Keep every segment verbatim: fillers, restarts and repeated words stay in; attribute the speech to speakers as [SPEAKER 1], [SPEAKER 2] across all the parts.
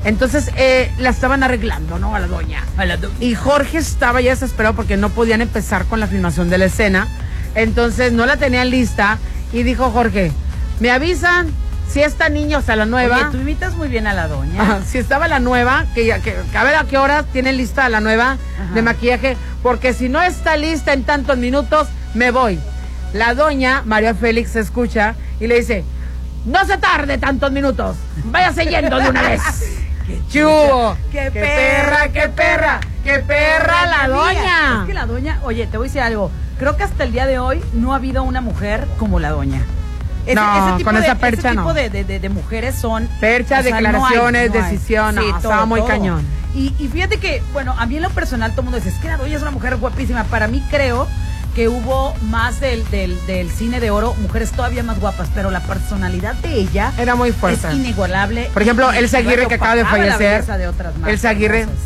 [SPEAKER 1] Entonces eh, la estaban arreglando, ¿no? A la doña.
[SPEAKER 2] A la doña.
[SPEAKER 1] Y Jorge estaba ya desesperado porque no podían empezar con la filmación de la escena. Entonces no la tenían lista y dijo Jorge, me avisan si esta niña, o sea, la nueva.
[SPEAKER 2] Oye, tú imitas muy bien a la doña.
[SPEAKER 1] Ajá, si estaba la nueva, que, que, que a ver a qué horas tienen lista la nueva Ajá. de maquillaje, porque si no está lista en tantos minutos, me voy. La doña, María Félix, se escucha y le dice, no se tarde tantos minutos, váyase yendo de una vez.
[SPEAKER 2] ¡Qué
[SPEAKER 1] chubo!
[SPEAKER 2] ¡Qué,
[SPEAKER 1] ¡Qué
[SPEAKER 2] perra,
[SPEAKER 1] qué perra! ¡Qué perra la doña!
[SPEAKER 2] Es que la doña, oye, te voy a decir algo, creo que hasta el día de hoy no ha habido una mujer como la doña. Ese,
[SPEAKER 1] no,
[SPEAKER 2] ese tipo
[SPEAKER 1] con
[SPEAKER 2] de,
[SPEAKER 1] esa percha
[SPEAKER 2] ese tipo
[SPEAKER 1] no.
[SPEAKER 2] de, de, de, de mujeres son...
[SPEAKER 1] Percha,
[SPEAKER 2] o sea,
[SPEAKER 1] declaraciones,
[SPEAKER 2] no hay, no
[SPEAKER 1] decisión,
[SPEAKER 2] sí,
[SPEAKER 1] no,
[SPEAKER 2] todo,
[SPEAKER 1] estaba muy
[SPEAKER 2] todo.
[SPEAKER 1] cañón.
[SPEAKER 2] Y, y fíjate que, bueno, a mí en lo personal todo el mundo dice, es que la doña es una mujer guapísima. Para mí creo que hubo más del, del, del cine de oro, mujeres todavía más guapas, pero la personalidad de ella
[SPEAKER 1] era muy fuerte.
[SPEAKER 2] Es inigualable.
[SPEAKER 1] Por ejemplo, Elsa Aguirre, que acaba de fallecer.
[SPEAKER 2] De otras más
[SPEAKER 1] Elsa Aguirre,
[SPEAKER 2] hermosas.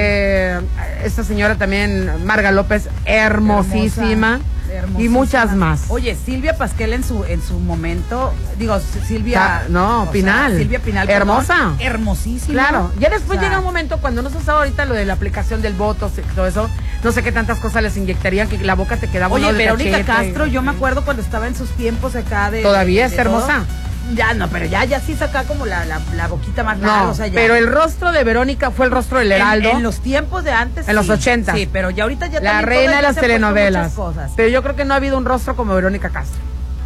[SPEAKER 1] eh, esta señora también, Marga López, hermosísima.
[SPEAKER 2] Hermosa.
[SPEAKER 1] Y muchas más.
[SPEAKER 2] Oye, Silvia Pasquel en su en su momento, digo, Silvia...
[SPEAKER 1] Ta, no, Pinal.
[SPEAKER 2] Sea, Silvia Pinal.
[SPEAKER 1] Hermosa.
[SPEAKER 2] Perdón, hermosísima.
[SPEAKER 1] Claro. Ya después
[SPEAKER 2] o sea,
[SPEAKER 1] llega un momento cuando no se usaba ahorita lo de la aplicación del Botox y todo eso, no sé qué tantas cosas les inyectarían que la boca te quedaba...
[SPEAKER 2] Oye,
[SPEAKER 1] de
[SPEAKER 2] Verónica
[SPEAKER 1] cachete,
[SPEAKER 2] Castro,
[SPEAKER 1] y,
[SPEAKER 2] yo me acuerdo cuando estaba en sus tiempos acá de...
[SPEAKER 1] Todavía
[SPEAKER 2] de,
[SPEAKER 1] está
[SPEAKER 2] de
[SPEAKER 1] hermosa.
[SPEAKER 2] Todo. Ya, no, pero ya, ya sí saca como la, la, la boquita más larga,
[SPEAKER 1] no,
[SPEAKER 2] o sea, ya.
[SPEAKER 1] pero el rostro de Verónica fue el rostro del Heraldo.
[SPEAKER 2] En, en los tiempos de antes,
[SPEAKER 1] En
[SPEAKER 2] sí,
[SPEAKER 1] los ochenta.
[SPEAKER 2] Sí, pero ya ahorita ya
[SPEAKER 1] la reina de las telenovelas. Pero yo creo que no ha habido un rostro como Verónica Castro.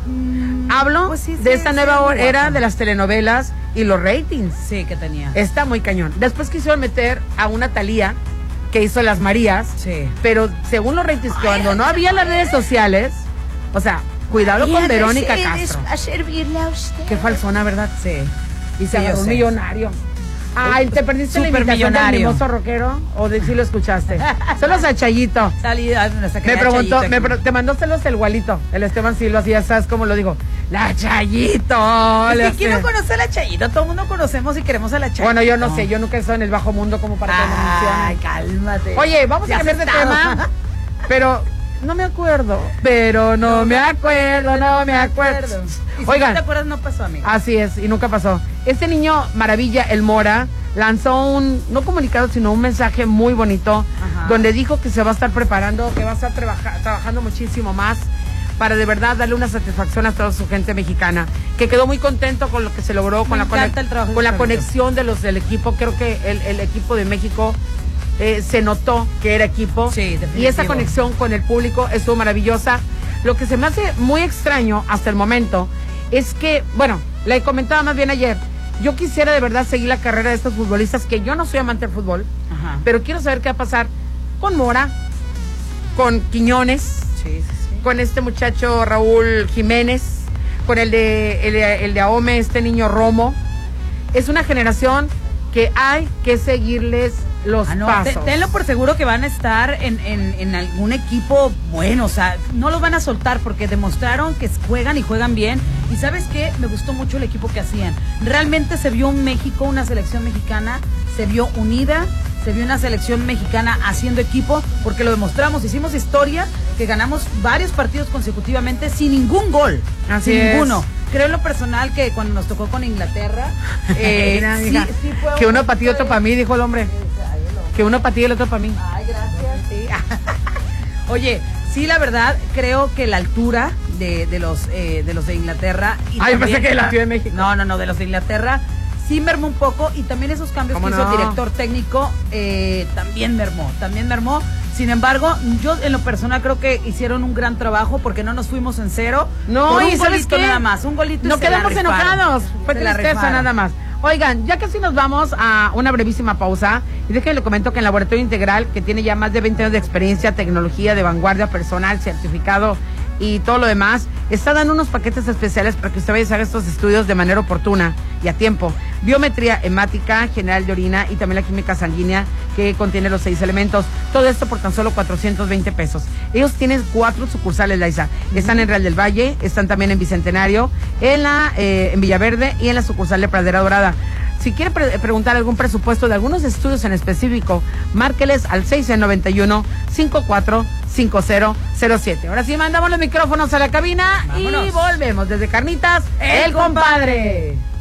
[SPEAKER 1] Mm, Hablo
[SPEAKER 2] pues sí, sí,
[SPEAKER 1] de esta
[SPEAKER 2] sí,
[SPEAKER 1] nueva
[SPEAKER 2] sí,
[SPEAKER 1] era
[SPEAKER 2] guapa.
[SPEAKER 1] de las telenovelas y los ratings.
[SPEAKER 2] Sí, que tenía.
[SPEAKER 1] Está muy cañón. Después quisieron meter a una Thalía que hizo Las Marías.
[SPEAKER 2] Sí.
[SPEAKER 1] Pero según los ratings, cuando no había las redes sociales, o sea, cuidado con Verónica Castro.
[SPEAKER 3] A servirle a usted.
[SPEAKER 1] Qué falsona, ¿verdad?
[SPEAKER 2] Sí.
[SPEAKER 1] Y se
[SPEAKER 2] Sí,
[SPEAKER 1] agarró
[SPEAKER 2] yo
[SPEAKER 1] un
[SPEAKER 2] sé.
[SPEAKER 1] millonario. Ay, ¿te perdiste la
[SPEAKER 2] Súper
[SPEAKER 1] invitación del
[SPEAKER 2] millonario.
[SPEAKER 1] mimoso rockero? ¿O de si lo escuchaste? Solo a Chayito.
[SPEAKER 2] Salida,
[SPEAKER 1] Me preguntó, me pre te mandó celos el Gualito, el Esteban Silva, así ya sabes cómo lo digo. La Chayito.
[SPEAKER 2] Es
[SPEAKER 1] le
[SPEAKER 2] que ¿quién no
[SPEAKER 1] hace.
[SPEAKER 2] conoce a la Chayito? Todo el mundo conocemos y queremos a la Chayito.
[SPEAKER 1] Bueno, yo no sé, yo nunca he estado en el bajo mundo como para que me
[SPEAKER 2] Ay,
[SPEAKER 1] mencione.
[SPEAKER 2] cálmate.
[SPEAKER 1] Oye, vamos
[SPEAKER 2] Ya
[SPEAKER 1] a cambiar
[SPEAKER 2] has
[SPEAKER 1] de
[SPEAKER 2] estado.
[SPEAKER 1] tema, pero no me acuerdo, pero no,
[SPEAKER 2] No
[SPEAKER 1] me
[SPEAKER 2] me
[SPEAKER 1] acuerdo, no me acuerdo.
[SPEAKER 2] Y si
[SPEAKER 1] Oigan,
[SPEAKER 2] no te acuerdas, no pasó, amigo.
[SPEAKER 1] así es, y nunca pasó. Este niño maravilla, el Mora, lanzó un, no comunicado, sino un mensaje muy bonito,
[SPEAKER 2] Ajá.
[SPEAKER 1] donde dijo que se va a estar preparando, que va a estar trabaja, trabajando muchísimo más para de verdad darle una satisfacción a toda su gente mexicana, que quedó muy contento con lo que se logró, con
[SPEAKER 2] Me
[SPEAKER 1] la,
[SPEAKER 2] encanta el trabajo
[SPEAKER 1] con
[SPEAKER 2] de
[SPEAKER 1] la
[SPEAKER 2] Fernando.
[SPEAKER 1] conexión de los del equipo. Creo que el, el equipo de México eh, se notó que era equipo,
[SPEAKER 2] Sí, definitivo.
[SPEAKER 1] y esa conexión con el público estuvo maravillosa. Lo que se me hace muy extraño hasta el momento es que, bueno, le comentaba más bien ayer, yo quisiera de verdad seguir la carrera de estos futbolistas, que yo no soy amante del fútbol,
[SPEAKER 2] Ajá.
[SPEAKER 1] pero quiero saber qué va a pasar con Mora, con Quiñones,
[SPEAKER 2] Sí, sí, sí.
[SPEAKER 1] con este muchacho Raúl Jiménez, con el de, el de, el de Ahome, este niño Romo. Es una generación que hay que seguirles los
[SPEAKER 2] Ah, no,
[SPEAKER 1] pasos.
[SPEAKER 2] te- tenlo por seguro que van a estar en, en, en algún equipo bueno, o sea, no los van a soltar porque demostraron que juegan y juegan bien. Y ¿sabes qué? Me gustó mucho el equipo que hacían. Realmente se vio un México, una selección mexicana, se vio unida, se vio una selección mexicana haciendo equipo, porque lo demostramos, hicimos historia, que ganamos varios partidos consecutivamente sin ningún gol,
[SPEAKER 1] Así
[SPEAKER 2] sin
[SPEAKER 1] es.
[SPEAKER 2] ninguno. Creo en lo personal que cuando nos tocó con Inglaterra, eh,
[SPEAKER 1] Mira,
[SPEAKER 2] sí,
[SPEAKER 1] mija,
[SPEAKER 2] sí fue
[SPEAKER 1] que
[SPEAKER 2] un
[SPEAKER 1] uno para ti y otro para mí, dijo el hombre. Que uno para ti y el otro para mí.
[SPEAKER 2] Ay, gracias, sí. Oye, sí, la verdad, creo que la altura de, de los eh, de los de Inglaterra... Y
[SPEAKER 1] Ay,
[SPEAKER 2] también-
[SPEAKER 1] pensé que de la Ciudad de México.
[SPEAKER 2] No, no, no, de los de Inglaterra sí mermó un poco, y también esos cambios que
[SPEAKER 1] ¿Cómo
[SPEAKER 2] hizo
[SPEAKER 1] no?
[SPEAKER 2] el director técnico eh, también mermó, también mermó. Sin embargo, yo en lo personal creo que hicieron un gran trabajo porque no nos fuimos en cero.
[SPEAKER 1] No,
[SPEAKER 2] por un
[SPEAKER 1] y ¿sabes
[SPEAKER 2] golito
[SPEAKER 1] qué?
[SPEAKER 2] nada más, un golito y
[SPEAKER 1] No
[SPEAKER 2] se la
[SPEAKER 1] quedamos
[SPEAKER 2] rifaron.
[SPEAKER 1] enojados. Fue
[SPEAKER 2] Se la
[SPEAKER 1] tristeza
[SPEAKER 2] rifaron.
[SPEAKER 1] nada más. Oigan, ya casi nos vamos a una brevísima pausa. Y déjenme le comento que en Laboratorio Integral, que tiene ya más de veinte años de experiencia, tecnología de vanguardia, personal, certificado y todo lo demás, está dando unos paquetes especiales para que usted vaya a hacer estos estudios de manera oportuna y a tiempo. Biometría hemática, general de orina y también la química sanguínea, que contiene los seis elementos. Todo esto por tan solo cuatrocientos veinte pesos. Ellos tienen cuatro sucursales, Laisa. Están en Real del Valle, están también en Bicentenario, en la eh, en Villaverde y en la sucursal de Pradera Dorada. Si quiere pre preguntar algún presupuesto de algunos estudios en específico, márqueles al seis noventa y uno, cincuenta y cuatro, cincuenta cero siete. Ahora sí, mandamos los micrófonos a la cabina. Vámonos. Y volvemos desde Carnitas, el compadre.